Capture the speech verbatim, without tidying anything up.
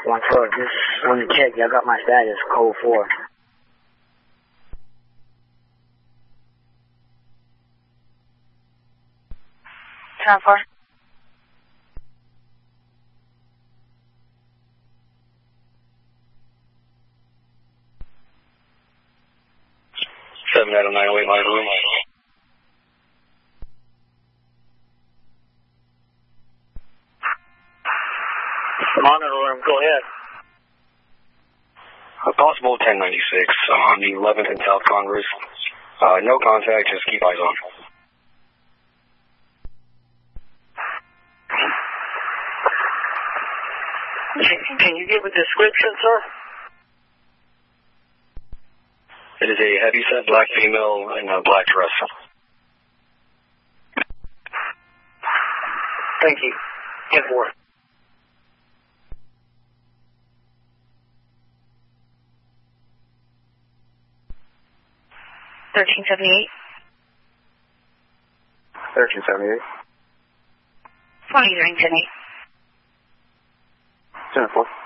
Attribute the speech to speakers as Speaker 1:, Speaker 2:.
Speaker 1: One four, just wanted to check. Y'all got my status, code four.
Speaker 2: Ten four.
Speaker 3: Seven out of nine away, my room.
Speaker 1: Monitor room, go ahead.
Speaker 3: A possible ten ninety-six on the eleventh and South Congress. Uh, no contact, just keep eyes on.
Speaker 1: Can you give a description, sir?
Speaker 3: It is a heavyset black female in a black dress.
Speaker 1: Thank you. ten four.
Speaker 2: Thirteen seventy eight.
Speaker 3: Thirteen seventy eight.
Speaker 2: Twenty nine ten eight.
Speaker 3: Ten four.